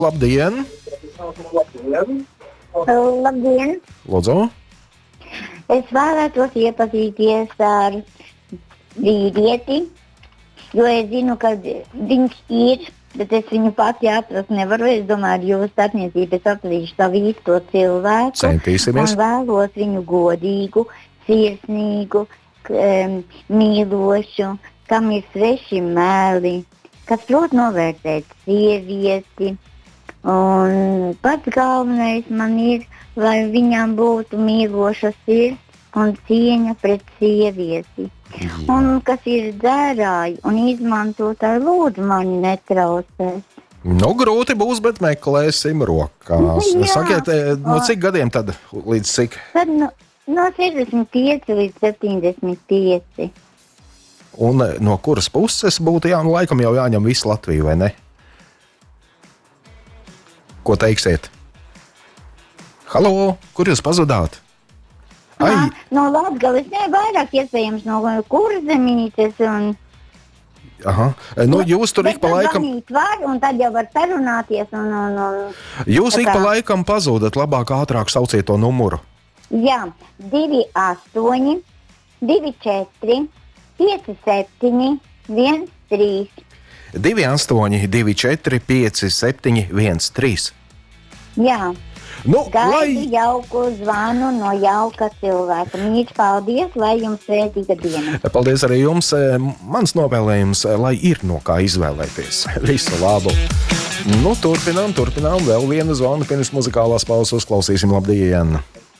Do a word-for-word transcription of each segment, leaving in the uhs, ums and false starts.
Labdien! Labdien! Lūdzu! Es vēlētos iepazīties ar vīrieti, jo es zinu, ka viņš ir, bet es viņu pati atrast nevaru. Es domāju, ar jūsu starpniecību es atradīšu savu īsto cilvēku. Centīsimies. Un vēlos viņu godīgu, sirsnīgu, um, mīlošu, kam ir sveši meli, kas prot novērtēt sievieti. Un pats galvenais man ir, lai viņam būtu mīloša sirds un cieņa pret sievieti. Jā. Un kas ir dzērāji un izmantotāji, lūdzu mani netraucēs. Nu, grūti būs, bet meklēsim rokās. Jā. Sakiet, no cik gadiem tad līdz cik? Tad no, no sešdesmit pieci līdz septiņdesmit pieci. Un no kuras puses būtu jā, nu, laikam jau jāņem visu Latviju, vai ne? Ko teiksiet? Halo, kur jūs pazudāt? Ai. No Latgales, ne, vairāk iespējams no Kurzemītes. Un... Aha, nu jūs tur ik pa laikam... Var, un tad jau var sarunāties. Un, un, un... Jūs ik pa laikam pazūdat, labāk ātrāk sauciet to numuru. Jā, divi astoņi, divi četri, pieci septiņi, viens trīs. divi astoņi, divi četri, pieci septiņi, viens trīs. Jā. Nu, Gaidu lai... jauku zvanu no jauka cilvēka. Mīļš, paldies, lai jums svētīga diena. Paldies arī jums. Mans novēlējums, lai ir no kā izvēlēties. Visu labu. Nu, turpinām, turpinām. Vēl vienu zvanu pirms muzikālās pauzes uzklausīsim. Labdien!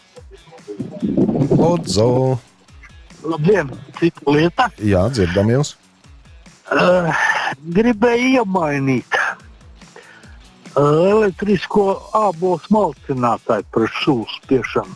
Lūdzu! Labdien! Cita lieta? Jā, dzirdam jūs. Uh, gribēju iemainīt uh, elektrisko ābolu smalcinātāju par sūsu spiešanu.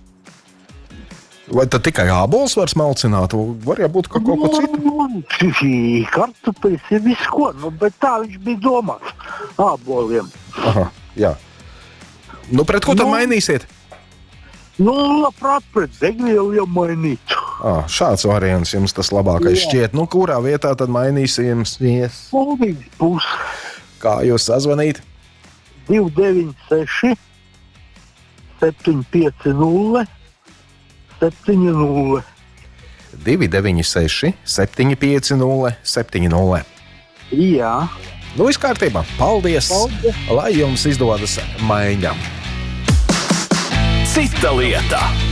Vai tad tikai ābols var smalcināt? Var jau būt ka kaut ko citu? Kartupeļs ir viss ko, nu, bet tā viņš bija domāts āboliem. Aha, jā. Nu, pret ko tad nu, mainīsiet? Nu, labprāt pret degvielu jau mainītu. Ah, šāds variants jums tas labākais jā. Šķiet. Nu, kurā vietā tad mainīsim? Yes. Mūdīgs būs. Kā jūs sazvanīt? divi deviņi seši, septiņi pieci nulle, septiņi nulle. divi deviņi seši, septiņi pieci nulle, septiņi nulle. Jā. Nu, viss kārtībā. Paldies. Paldies. Lai jums izdodas maiņa. Cita lieta.